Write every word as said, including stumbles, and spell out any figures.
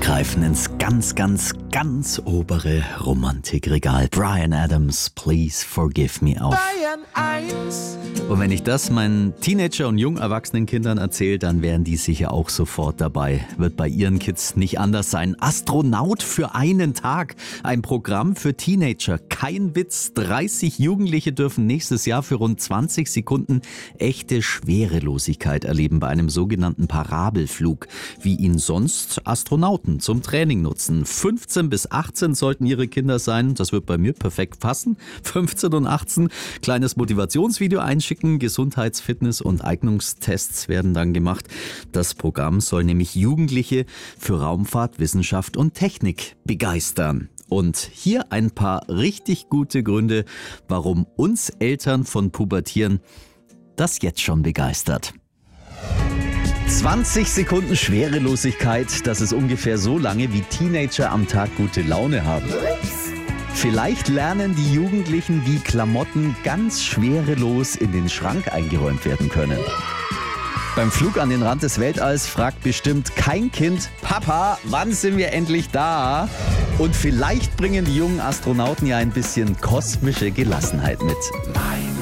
greifen ins ganz, ganz, ganz obere Romantikregal. Bryan Adams, Please Forgive Me auf. Bayern eins. Und wenn ich das meinen Teenager- und jung erwachsenen Kindern erzähle, dann wären die sicher auch sofort dabei. Wird bei ihren Kids nicht anders sein. Astronaut für einen Tag. Ein Programm für Teenager. Kein Witz. dreißig Jugendliche dürfen nächstes Jahr für rund zwanzig Sekunden echte Schwerelosigkeit erleben bei einem sogenannten Parabelflug, wie ihn sonst Astronauten zum Training nutzen. fünfzehn bis achtzehn sollten ihre Kinder sein. Das wird bei mir perfekt passen. fünfzehn und achtzehn. Kleines Motivationsvideo einschicken. Gesundheits-, Fitness- und Eignungstests werden dann gemacht. Das Programm soll nämlich Jugendliche für Raumfahrt, Wissenschaft und Technik begeistern. Und hier ein paar richtig gute Gründe, warum uns Eltern von Pubertieren das jetzt schon begeistert. zwanzig Sekunden Schwerelosigkeit, das ist ungefähr so lange, wie Teenager am Tag gute Laune haben. Vielleicht lernen die Jugendlichen, wie Klamotten ganz schwerelos in den Schrank eingeräumt werden können. Beim Flug an den Rand des Weltalls fragt bestimmt kein Kind: Papa, wann sind wir endlich da? Und vielleicht bringen die jungen Astronauten ja ein bisschen kosmische Gelassenheit mit. Mein